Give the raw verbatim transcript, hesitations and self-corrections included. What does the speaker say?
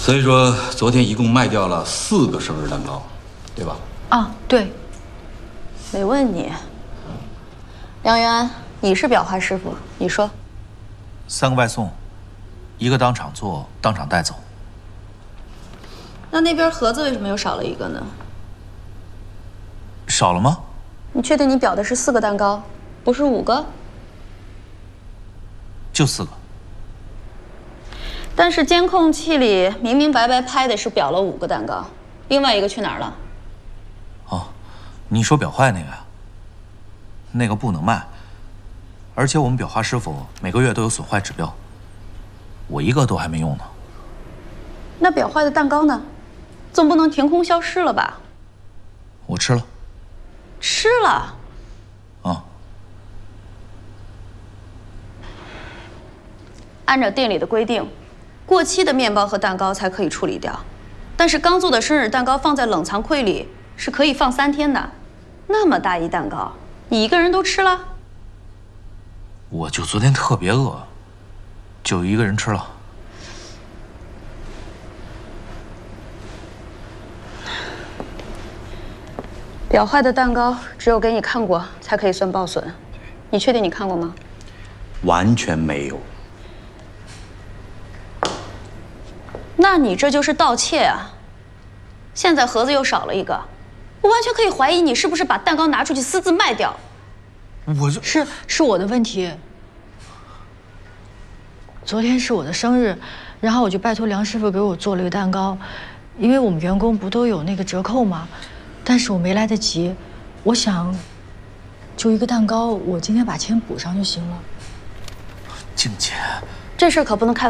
所以说，昨天一共卖掉了四个生日蛋糕，对吧？ 啊，对。 没问你。梁元，你是裱花师傅，你说。 三个外送，一个当场做，当场带走。 那那边盒子为什么又少了一个呢？ 少了吗？ 你确定你裱的是四个蛋糕，不是五个？ 就四个。 但是监控器里明明白白拍的是裱了五个蛋糕，另外一个去哪儿了？ 哦，你说裱坏那个呀？那个不能卖，而且我们裱花师傅每个月都有损坏指标，我一个都还没用呢。 那裱坏的蛋糕呢？总不能凭空消失了吧？ 我吃了。 吃了？ 啊。 按照店里的规定，过期的面包和蛋糕才可以处理掉，但是刚做的生日蛋糕放在冷藏柜里是可以放三天的。那么大一蛋糕，你一个人都吃了？ 我就昨天特别饿，就一个人吃了。 裱坏的蛋糕只有给你看过才可以算报损，你确定你看过吗？ 完全没有。 那你这就是盗窃啊！现在盒子又少了一个，我完全可以怀疑你是不是把蛋糕拿出去私自卖掉。 我就是是我的问题。昨天是我的生日，然后我就拜托梁师傅给我做了个蛋糕，因为我们员工不都有那个折扣吗？但是我没来得及，我想，就一个蛋糕，我今天把钱补上就行了。 静姐， 这事可不能开玩笑。